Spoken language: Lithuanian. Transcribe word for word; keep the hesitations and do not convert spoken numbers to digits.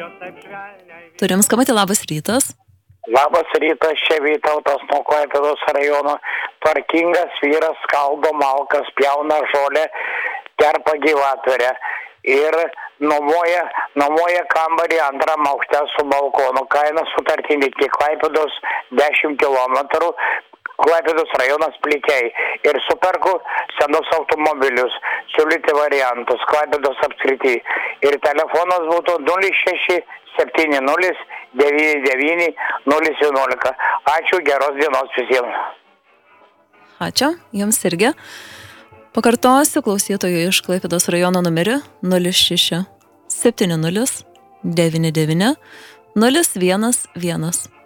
Turim skambutį, labas rytas. Labas rytas, čia Vytautas nuo Klaipėdos rajono. Tvarkingas vyras skaldo malkas, pjauna žolę, kerpa gyvatvorę ir nuomoja, nuomoja kambarį antram aukšte su balkonu. Kaina sutartinė iki Klaipėdos dešimt kilometrų. Klaipėdos rajonas Plikiai. Ir superku senus automobilius, siūlyti variantus Klaipėdos apskrity. Ir telefonas būtų nulis šeši septyni nulis devyni devyni nulis vienuolika. Ačiū, geros dienos visiems. Ačiū, jums irgi. Pakartosiu klausytojų iš Klaipėdos rajono numerį nulis šeši septyni nulis devyni devyni nulis vienas vienas.